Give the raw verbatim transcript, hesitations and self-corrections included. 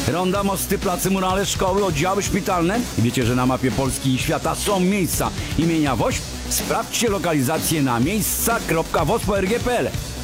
Ronda, mosty, placy, murale, szkoły, oddziały szpitalne. I wiecie, że na mapie Polski i świata są miejsca imienia Wośp? Sprawdźcie lokalizację na miejsca kropka wosp kropka org kropka p l.